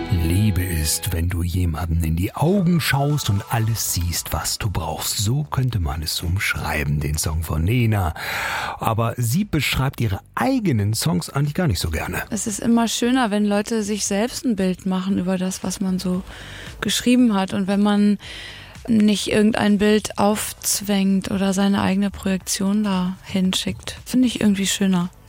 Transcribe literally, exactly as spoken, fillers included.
Liebe ist, wenn du jemandem in die Augen schaust und alles siehst, was du brauchst. So könnte man es umschreiben, den Song von Nena. Aber sie beschreibt ihre eigenen Songs eigentlich gar nicht so gerne. Es ist immer schöner, wenn Leute sich selbst ein Bild machen über das, was man so geschrieben hat. Und wenn man nicht irgendein Bild aufzwängt oder seine eigene Projektion da hinschickt. Finde ich irgendwie schöner.